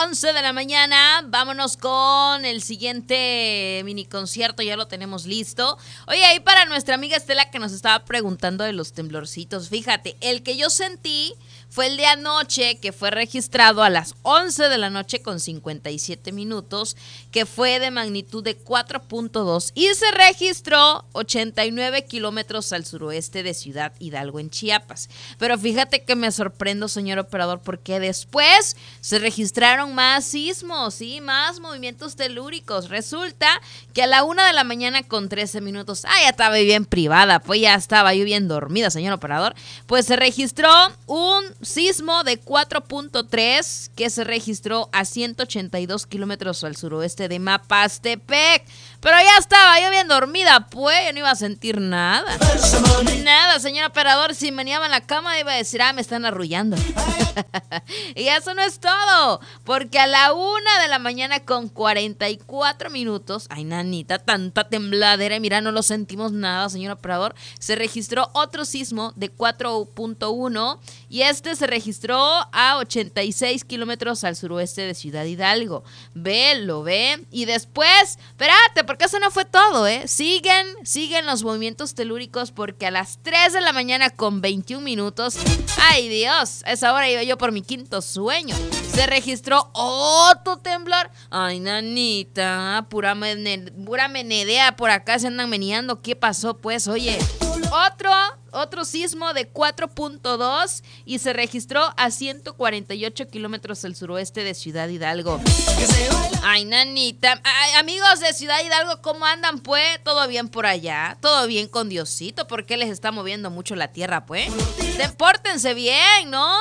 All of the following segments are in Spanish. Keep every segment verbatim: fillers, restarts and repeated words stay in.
once de la mañana. Vámonos con el siguiente mini concierto, ya lo tenemos listo. Oye, ahí para nuestra amiga Estela que nos estaba preguntando de los temblorcitos, fíjate, el que yo sentí fue el de anoche, que fue registrado a las once de la noche con cincuenta y siete minutos, que fue de magnitud de cuatro punto dos y se registró ochenta y nueve kilómetros al suroeste de Ciudad Hidalgo en Chiapas. Pero fíjate que me sorprendo, señor operador, porque después se registraron más sismos, ¿sí? Más movimientos telúricos. Resulta que a la una de la mañana con trece minutos, ah, ya estaba bien privada, pues ya estaba yo bien dormida, señor operador, pues se registró un sismo de cuatro punto tres que se registró a ciento ochenta y dos kilómetros al suroeste de Mapastepec. Pero ya estaba yo bien dormida, pues yo no iba a sentir nada. Nada, señor operador, si meneaba en la cama iba a decir, ah, me están arrullando. Y eso no es todo, porque a la una de la mañana con cuarenta y cuatro minutos, ay, nanita, tanta tembladera, y mira, no lo sentimos nada, señor operador, se registró otro sismo de cuatro punto uno y este se registró a ochenta y seis kilómetros al suroeste de Ciudad Hidalgo. Ve, lo ve, y después, espérate, porque eso no fue todo, ¿eh? Siguen, siguen los movimientos telúricos, porque a las tres de la mañana con veintiún minutos, ay Dios, a esa hora iba yo por mi quinto sueño, se registró otro temblor. Ay, nanita, pura, mene, pura menedea por acá se andan meneando. ¿Qué pasó pues? Oye, otro, otro sismo de cuatro punto dos y se registró a ciento cuarenta y ocho kilómetros al suroeste de Ciudad Hidalgo. Ay, nanita, ay, amigos de Ciudad Hidalgo, ¿cómo andan pues? ¿Todo bien por allá? ¿Todo bien con Diosito? ¿Por qué les está moviendo mucho la tierra pues? Pórtense bien, ¿no?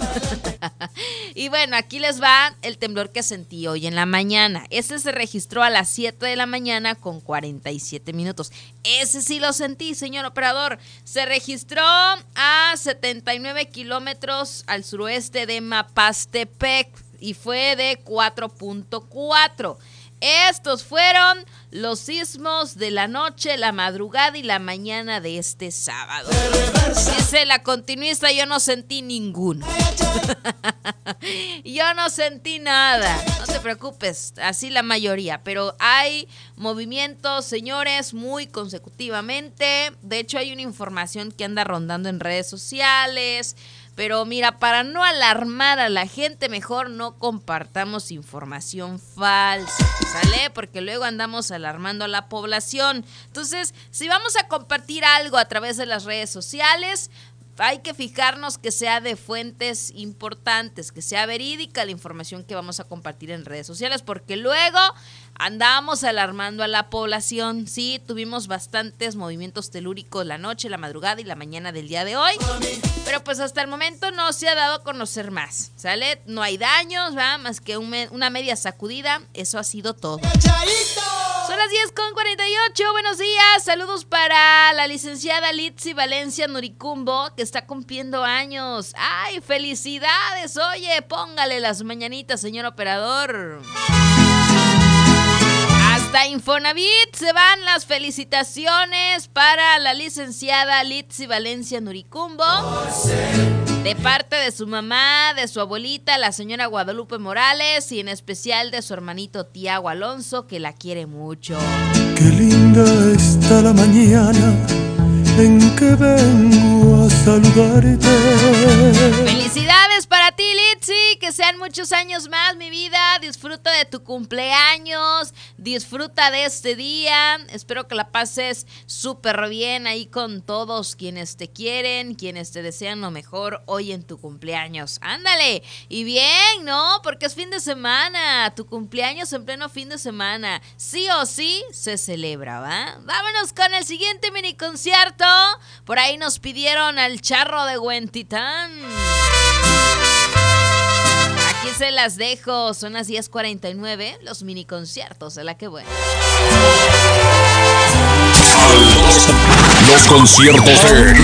Y bueno, aquí les va el temblor que sentí hoy en la mañana. Este se registró a las siete de la mañana con cuarenta y siete minutos. Ese sí lo sentí, señor operador. Se registró a setenta y nueve kilómetros al suroeste de Mapastepec y fue de cuatro punto cuatro. Estos fueron los sismos de la noche, la madrugada y la mañana de este sábado. Dice la continuista, yo no sentí ninguno. Yo no sentí nada. No te preocupes, así la mayoría. Pero hay movimientos, señores, muy consecutivamente. De hecho, hay una información que anda rondando en redes sociales. Pero mira, para no alarmar a la gente, mejor no compartamos información falsa, ¿sale? Porque luego andamos alarmando a la población. Entonces, si vamos a compartir algo a través de las redes sociales, hay que fijarnos que sea de fuentes importantes, que sea verídica la información que vamos a compartir en redes sociales, porque luego andamos alarmando a la población. Sí, tuvimos bastantes movimientos telúricos la noche, la madrugada y la mañana del día de hoy, pero pues hasta el momento no se ha dado a conocer más, ¿sale? No hay daños, ¿va? Más que un me- una media sacudida, eso ha sido todo. Son las diez con cuarenta y ocho, buenos días, saludos para la licenciada Litsi Valencia Nuricumbo, que está cumpliendo años. ¡Ay, felicidades! Oye, póngale las mañanitas, señor operador. Hasta Infonavit se van las felicitaciones para la licenciada Litsi Valencia Nuricumbo, de parte de su mamá, de su abuelita, la señora Guadalupe Morales, y en especial de su hermanito Tiago Alonso, que la quiere mucho. Qué linda está la mañana en que vengo a saludarte. Felicidades para ti, Litsi, que sean muchos años más, mi vida. Disfruta de tu cumpleaños, disfruta de este día. Espero que la pases súper bien ahí con todos quienes te quieren, quienes te desean lo mejor hoy en tu cumpleaños. Ándale, y bien, ¿no? Porque es fin de semana, tu cumpleaños en pleno fin de semana. Sí o sí se celebra, ¿va? Vámonos con el siguiente mini concierto. Por ahí nos pidieron al Charro de Huentitán. Aquí se las dejo, son las diez cuarenta y nueve, los mini conciertos de La Que Buena. Los conciertos de